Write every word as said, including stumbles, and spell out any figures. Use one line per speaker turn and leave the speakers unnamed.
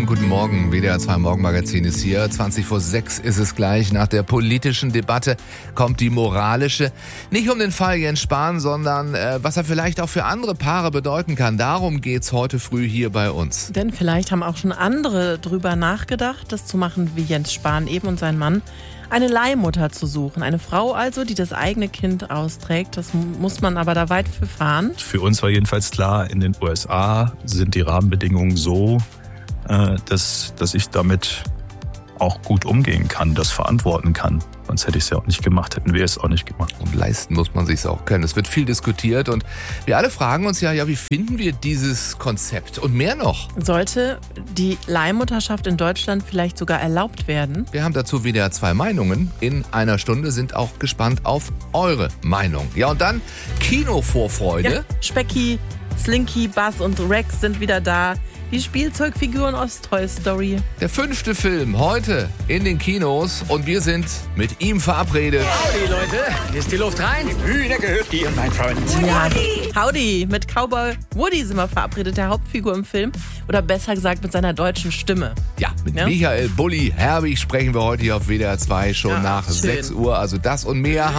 guten Morgen. W D R zwei Morgenmagazin ist hier. zwanzig vor sechs ist es gleich. Nach der politischen Debatte kommt die moralische. Nicht um den Fall Jens Spahn, sondern äh, was er vielleicht auch für andere Paare bedeuten kann. Darum geht's heute früh hier bei uns.
Denn vielleicht haben auch schon andere drüber nachgedacht, das zu machen wie Jens Spahn eben und sein Mann. Eine Leihmutter zu suchen. Eine Frau also, die das eigene Kind austrägt. Das muss man aber da weit für fahren.
Für uns war jedenfalls klar, in den U S A sind die Rahmenbedingungen so, dass, dass ich damit auch gut umgehen kann, das verantworten kann. Sonst hätte ich es ja auch nicht gemacht, hätten wir es auch nicht gemacht.
Und leisten muss man sich auch können. Es wird viel diskutiert und wir alle fragen uns ja, ja, wie finden wir dieses Konzept? Und mehr noch.
Sollte die Leihmutterschaft in Deutschland vielleicht sogar erlaubt werden?
Wir haben dazu wieder zwei Meinungen. In einer Stunde sind auch gespannt auf eure Meinung. Ja, und dann Kinovorfreude.
Ja, Specki, Slinky, Buzz und Rex sind wieder da. Die Spielzeugfiguren aus Toy Story.
Der fünfte Film heute in den Kinos und wir sind mit ihm verabredet.
Howdy, Leute. Hier ist die Luft rein. Die Bühne gehört dir, mein Freund.
Ja, Howdy. Mit Cowboy Woody sind wir verabredet, der Hauptfigur im Film. Oder besser gesagt mit seiner deutschen Stimme.
Ja, mit
ja?
Michael Bulli Herbig sprechen wir heute hier auf W D R zwei schon ja, nach schön. sechs Uhr. Also das und mehr.